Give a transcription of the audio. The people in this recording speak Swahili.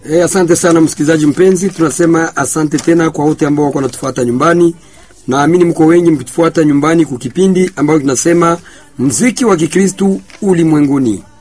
Asante sana msikilizaji mpenzi, tunasema asante tena kwa wote ambao wako natufuata nyumbani. Naamini mko wengi mkitufuata nyumbani kwa kipindi ambacho kinasema muziki wa Kikristo ulimwenguni.